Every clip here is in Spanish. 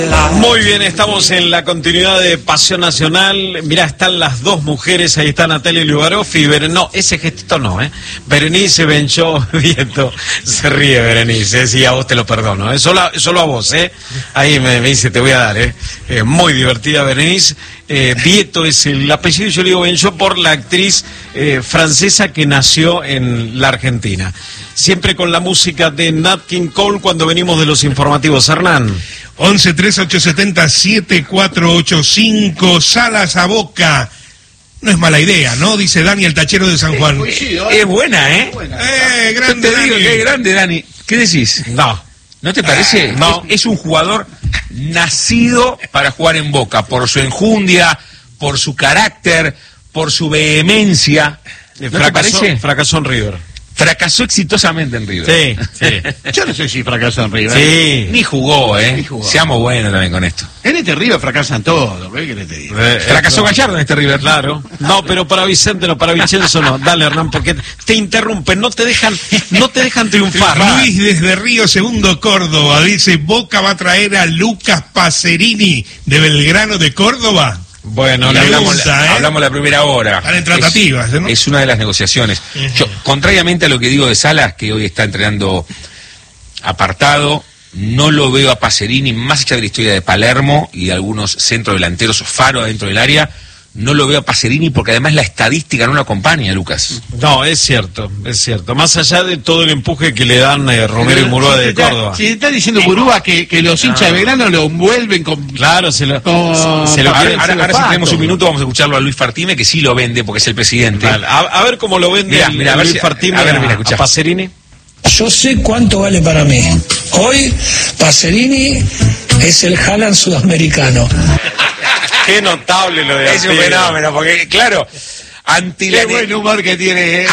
Muy bien, estamos en la continuidad de Pasión Nacional. Mirá, están las dos mujeres, ahí está Natalia Lugaroff y no, ese gestito no, Berenice Benchó Vieto, se ríe Berenice, sí, a vos te lo perdono, solo a vos, ahí me dice, te voy a dar, muy divertida Berenice. Vieto es el apellido, yo le digo Benchó por la actriz francesa que nació en la Argentina. Siempre con la música de Nat King Cole cuando venimos de los informativos. Hernán. 11-3870-7485, Salas a Boca. No es mala idea, ¿no? Dice Dani, el tachero de San Juan. Es buena, Grande, te digo Dani. que es grande, Dani. ¿Qué decís? No. ¿No te parece? No. Es un jugador nacido para jugar en Boca, por su enjundia, por su carácter, por su vehemencia. ¿No te parece? Fracasó en River. Fracasó exitosamente en River. Sí. Yo no sé si fracasó en River. Sí. Ni jugó, Ni jugó. Seamos buenos también con esto. En este River fracasan todos, ¿qué querés te digo? Fracasó Gallardo en este River. Claro. No, pero para Vicente no, para Vicenzo no. Dale, Hernán, porque te interrumpen, no te dejan triunfar. Luis desde Río Segundo, Córdoba, dice, Boca va a traer a Lucas Pacerini de Belgrano de Córdoba. Bueno, Y hablamos la primera hora. Están en tratativas, ¿no? Es una de las negociaciones. Yo, contrariamente a lo que digo de Salas, que hoy está entrenando apartado, no lo veo a Pacerini, más allá de la historia de Palermo y de algunos centrodelanteros faro dentro del área, no lo veo a Pacerini porque además la estadística no lo acompaña, Lucas. No, es cierto. Más allá de todo el empuje que le dan Romero y Murúa de Córdoba. Si está diciendo Murúa que los hinchas de Belgrano lo envuelven con... Claro, se lo Ahora quieren. si tenemos un minuto vamos a escucharlo a Luis Fartime, que sí lo vende porque es el presidente. A ver cómo lo vende Mirá, a ver Luis Fartime escuchá. a Pacerini. Yo sé cuánto vale para mí. Hoy Pacerini es el Haaland sudamericano. Qué notable lo de Es un fenómeno, porque claro, Qué buen humor que tiene.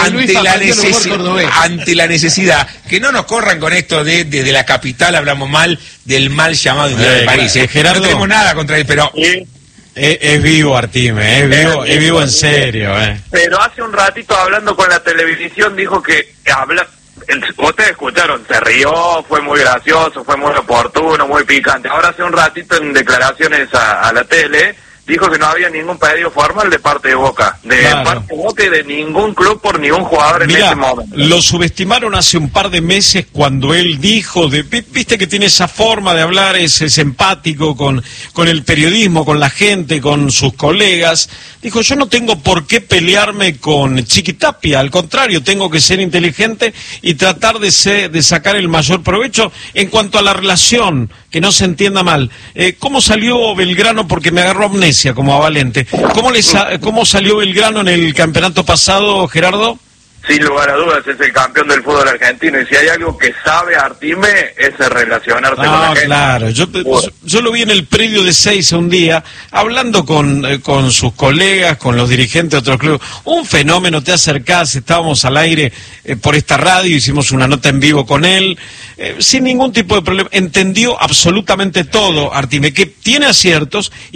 ante la necesidad, que no nos corran con esto de desde la capital hablamos mal del mal llamado de París. Gerardo, no tenemos nada contra él, pero... Es vivo Artime, es vivo en serio. Pero hace un ratito hablando con la televisión dijo que ustedes escucharon, se rió, fue muy gracioso, fue muy oportuno, muy picante. Ahora hace un ratito en declaraciones a la tele dijo que no había ningún pedido formal de parte de Boca, parte de Boca y de ningún club por ningún jugador en este momento. Lo subestimaron hace un par de meses cuando él dijo, viste que tiene esa forma de hablar, es empático con el periodismo, con la gente, con sus colegas. Dijo, yo no tengo por qué pelearme con Chiquitapia, al contrario, tengo que ser inteligente y tratar de sacar el mayor provecho en cuanto a la relación, que no se entienda mal. ¿Cómo salió Belgrano? Porque me agarró amnesia como a Valente. ¿Cómo salió Belgrano en el campeonato pasado, Gerardo? Sin lugar a dudas es el campeón del fútbol argentino y si hay algo que sabe Artime es relacionarse con la gente. Claro, yo lo vi en el predio de Seiza un día hablando con sus colegas, con los dirigentes de otros clubes. Un fenómeno, te acercás, estábamos al aire por esta radio, hicimos una nota en vivo con él, sin ningún tipo de problema. Entendió absolutamente todo Artime, que tiene aciertos